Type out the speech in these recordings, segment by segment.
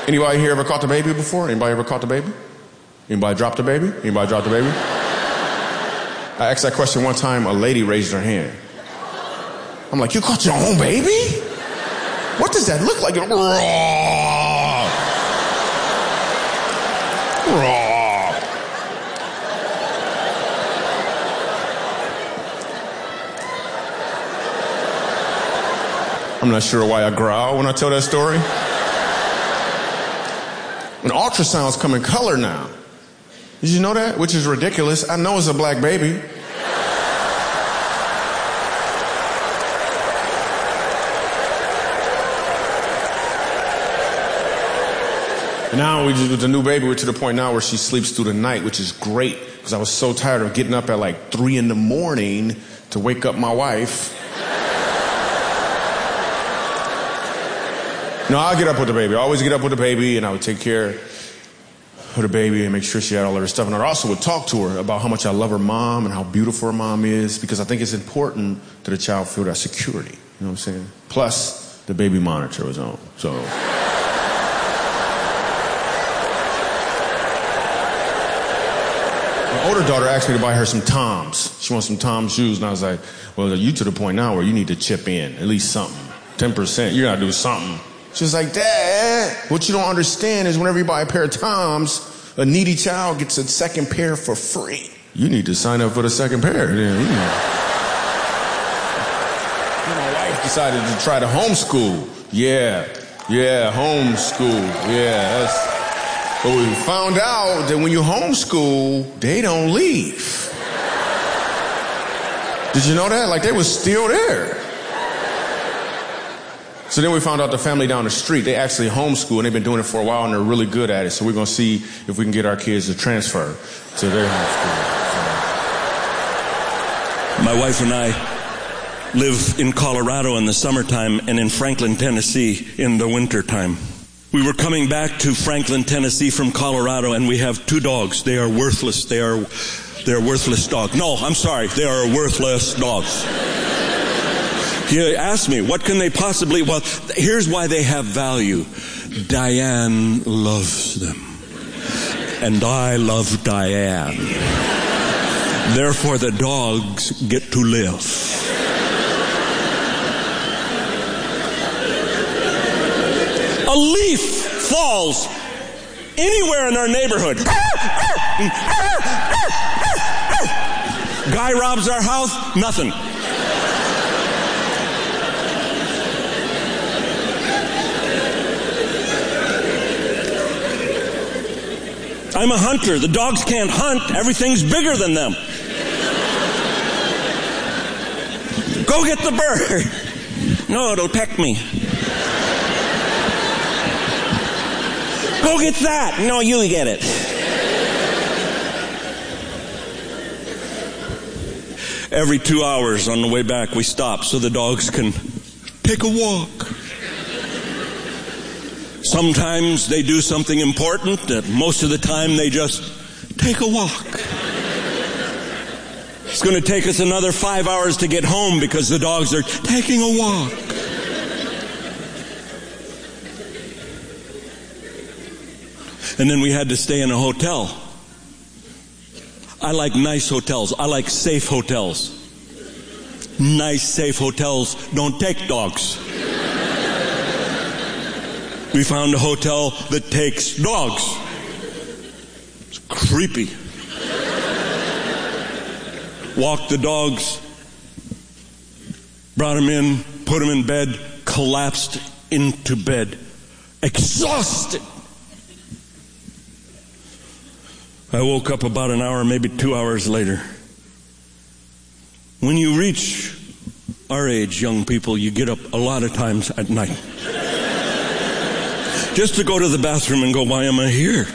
Anybody here ever caught the baby before? Anybody ever caught the baby? Anybody dropped the baby? Anybody dropped the baby? I asked that question one time, a lady raised her hand. I'm like, you caught your own baby? What does that look like? I'm not sure why I growl when I tell that story. And ultrasounds come in color now. Did you know that? Which is ridiculous. I know it's a black baby. Now with the new baby, we're to the point now where she sleeps through the night, which is great, because I was so tired of getting up at like 3 a.m. to wake up my wife. No, I'll get up with the baby. I always get up with the baby, and I would take care of the baby and make sure she had all of her stuff. And I also would talk to her about how much I love her mom and how beautiful her mom is, because I think it's important that the child feel that security. You know what I'm saying? Plus, the baby monitor was on, so... My older daughter asked me to buy her some Toms. She wants some Toms shoes, and I was like, well, you to the point now where you need to chip in, at least something. 10%, you gotta do something. She was like, Dad, what you don't understand is whenever you buy a pair of Toms, a needy child gets a second pair for free. You need to sign up for the second pair. Then. My wife decided to try to homeschool. Yeah, homeschool. Yeah, but we found out that when you homeschool, they don't leave. Did you know that? Like, they were still there. So then we found out the family down the street, they actually homeschool, and they've been doing it for a while, and they're really good at it. So we're going to see if we can get our kids to transfer to their homeschool. My wife and I live in Colorado in the summertime and in Franklin, Tennessee in the wintertime. We were coming back to Franklin, Tennessee from Colorado, and we have 2 dogs. They are worthless. They're worthless dogs. No, I'm sorry. They are worthless dogs. He asked me, what can they possibly... Well, here's why they have value. Diane loves them. And I love Diane. Therefore, the dogs get to live. A leaf falls anywhere in our neighborhood. Guy robs our house, nothing. I'm a hunter. The dogs can't hunt. Everything's bigger than them. Go get the bird. No, it'll peck me. Go get that. No, you get it. Every 2 hours on the way back, we stop so the dogs can take a walk. Sometimes they do something important. Most of the time, they just take a walk. It's going to take us another 5 hours to get home because the dogs are taking a walk. And then we had to stay in a hotel. I like nice hotels. I like safe hotels. Nice, safe hotels don't take dogs. We found a hotel that takes dogs. It's creepy. Walked the dogs, brought them in, put them in bed, collapsed into bed, exhausted. I woke up about an hour, maybe 2 hours later. When you reach our age, young people, you get up a lot of times at night. Just to go to the bathroom and go, why am I here?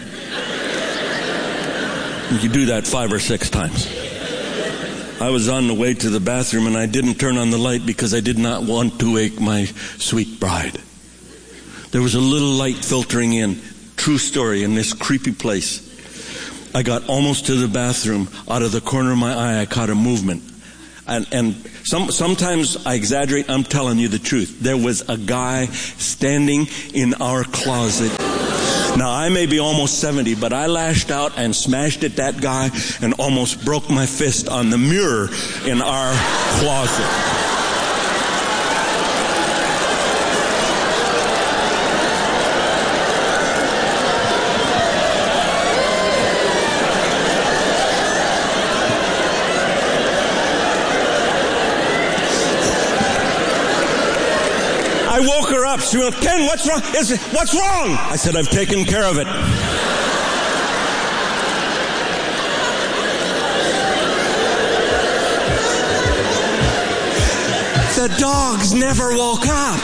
You do that 5 or 6 times. I was on the way to the bathroom and I didn't turn on the light because I did not want to wake my sweet bride. There was a little light filtering in. True story, in this creepy place. I got almost to the bathroom. Out of the corner of my eye, I caught a movement. And sometimes I exaggerate. I'm telling you the truth. There was a guy standing in our closet Now, I may be almost 70, but I lashed out and smashed at that guy and almost broke my fist on the mirror in our closet. I woke her up. She went, Ken, what's wrong? What's wrong? I said, I've taken care of it. The dogs never woke up.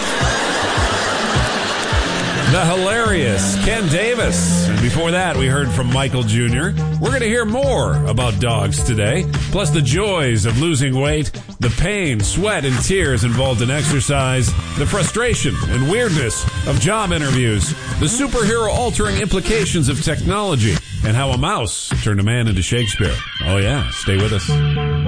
The hilarious Ken Davis. And before that, we heard from Michael Jr. We're going to hear more about dogs today, plus the joys of losing weight, the pain, sweat, and tears involved in exercise, the frustration and weirdness of job interviews, the superhero-altering implications of technology, and how a mouse turned a man into Shakespeare. Oh yeah, stay with us.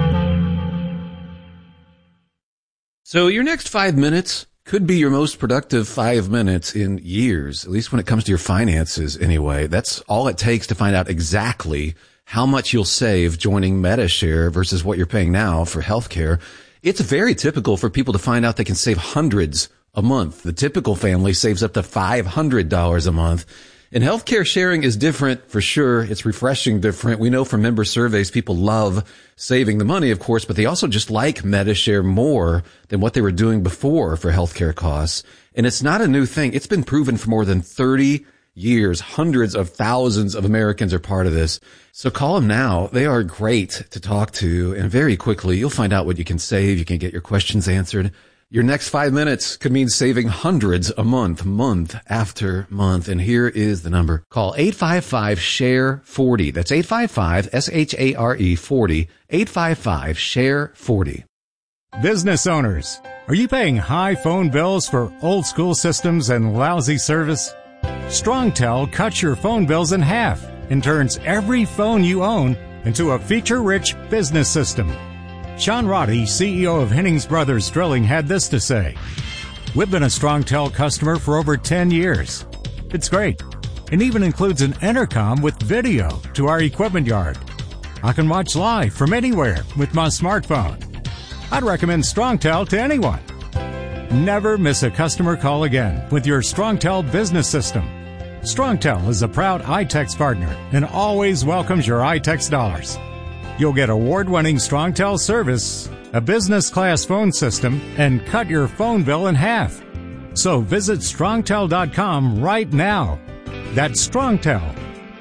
So your next 5 minutes could be your most productive 5 minutes in years, at least when it comes to your finances anyway. That's all it takes to find out exactly how much you'll save joining Medi-Share versus what you're paying now for healthcare. It's very typical for people to find out they can save hundreds a month. The typical family saves up to $500 a month. And healthcare sharing is different for sure. It's refreshing different. We know from member surveys, people love saving the money, of course, but they also just like Medi-Share more than what they were doing before for healthcare costs. And it's not a new thing. It's been proven for more than 30 years. Hundreds of thousands of Americans are part of this. So call them now. They are great to talk to. And very quickly, you'll find out what you can save. You can get your questions answered. Your next 5 minutes could mean saving hundreds a month, month after month. And here is the number. Call 855-SHARE-40. That's 855-SHARE-40. 855-SHARE-40. Business owners, are you paying high phone bills for old school systems and lousy service? StrongTel cuts your phone bills in half and turns every phone you own into a feature-rich business system. Sean Roddy, CEO of Hennings Brothers Drilling, had this to say. We've been a StrongTel customer for over 10 years. It's great. It even includes an intercom with video to our equipment yard. I can watch live from anywhere with my smartphone. I'd recommend StrongTel to anyone. Never miss a customer call again with your StrongTel business system. StrongTel is a proud iTex partner and always welcomes your iTex dollars. You'll get award-winning StrongTel service, a business-class phone system, and cut your phone bill in half. So visit StrongTel.com right now. That's StrongTel,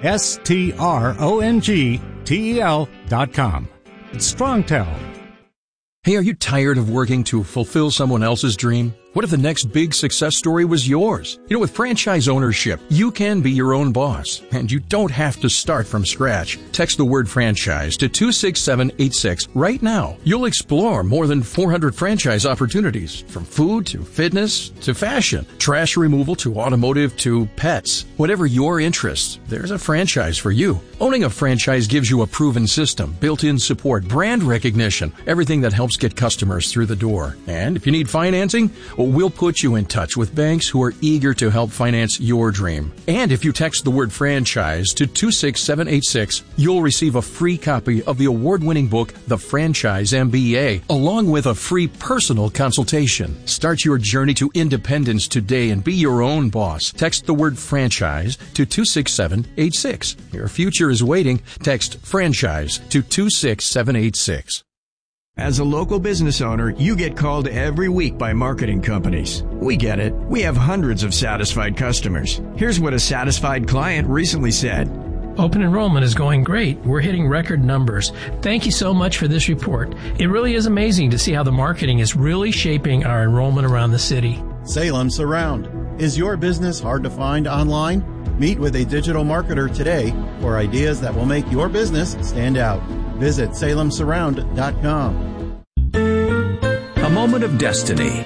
StrongTel.com. It's StrongTel. Hey, are you tired of working to fulfill someone else's dream? What if the next big success story was yours? You know, with franchise ownership, you can be your own boss, and you don't have to start from scratch. Text the word franchise to 26786 right now. You'll explore more than 400 franchise opportunities, from food to fitness to fashion, trash removal to automotive to pets. Whatever your interest, there's a franchise for you. Owning a franchise gives you a proven system, built-in support, brand recognition, everything that helps get customers through the door. And if you need financing, we'll put you in touch with banks who are eager to help finance your dream. And if you text the word franchise to 26786, you'll receive a free copy of the award-winning book, The Franchise MBA, along with a free personal consultation. Start your journey to independence today and be your own boss. Text the word franchise to 26786. Your future is waiting. Text franchise to 26786. As a local business owner, you get called every week by marketing companies. We get it. We have hundreds of satisfied customers. Here's what a satisfied client recently said. Open enrollment is going great. We're hitting record numbers. Thank you so much for this report. It really is amazing to see how the marketing is really shaping our enrollment around the city. Salem Surround. Is your business hard to find online? Meet with a digital marketer today for ideas that will make your business stand out. Visit salemsurround.com. A moment of destiny.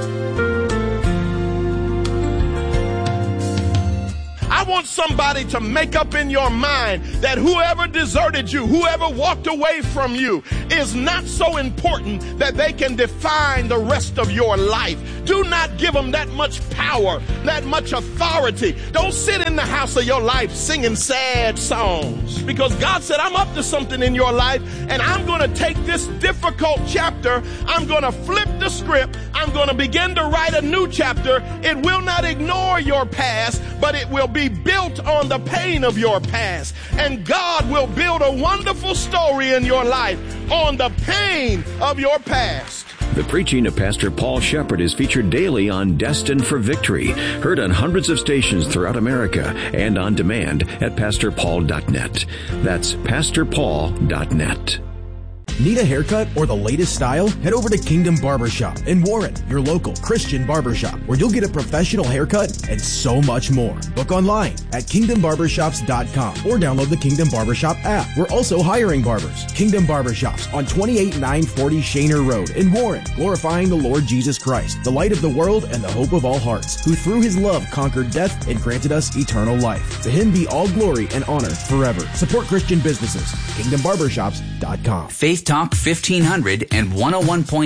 I want somebody to make up in your mind that whoever deserted you, whoever walked away from you, is not so important that they can define the rest of your life. Do not give them that much power, that much authority. Don't sit in the house of your life singing sad songs, because God said, I'm up to something in your life, and I'm going to take this difficult chapter, I'm going to flip the script, I'm going to begin to write a new chapter. It will not ignore your past, but it will be built on the pain of your past. And God will build a wonderful story in your life on the pain of your past. The preaching of Pastor Paul Shepherd is featured daily on Destined for Victory, heard on hundreds of stations throughout America and on demand at pastorpaul.net. That's pastorpaul.net. Need a haircut or the latest style? Head over to Kingdom Barbershop in Warren, your local Christian barbershop, where you'll get a professional haircut and so much more. Book online at kingdombarbershops.com or download the Kingdom Barbershop app. We're also hiring barbers. Kingdom Barbershops on 28940 Shaner Road in Warren, glorifying the Lord Jesus Christ, the light of the world and the hope of all hearts, who through his love conquered death and granted us eternal life. To him be all glory and honor forever. Support Christian businesses. KingdomBarbershops.com. Faith Talk 1500 and 101.9